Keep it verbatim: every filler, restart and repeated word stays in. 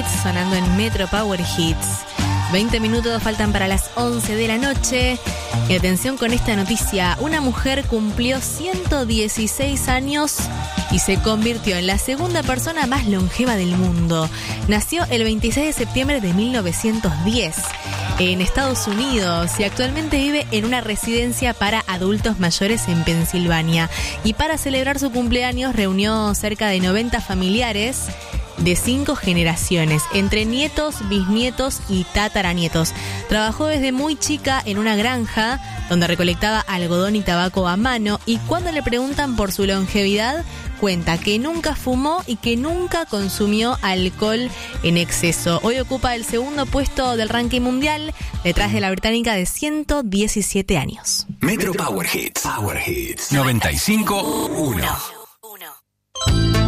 Hits, sonando en Metro Power Hits. veinte minutos faltan para las once de la noche. Y atención con esta noticia. Una mujer cumplió ciento dieciséis años y se convirtió en la segunda persona más longeva del mundo. Nació el veintiséis de septiembre de mil novecientos diez en Estados Unidos y actualmente vive en una residencia para adultos mayores en Pensilvania. Y para celebrar su cumpleaños reunió cerca de noventa familiares de cinco generaciones, entre nietos, bisnietos y tataranietos. Trabajó desde muy chica en una granja donde recolectaba algodón y tabaco a mano, y cuando le preguntan por su longevidad, cuenta que nunca fumó y que nunca consumió alcohol en exceso. Hoy ocupa el segundo puesto del ranking mundial, detrás de la británica de ciento diecisiete años. Metro Power Hits. Power Hits noventa y cinco punto uno.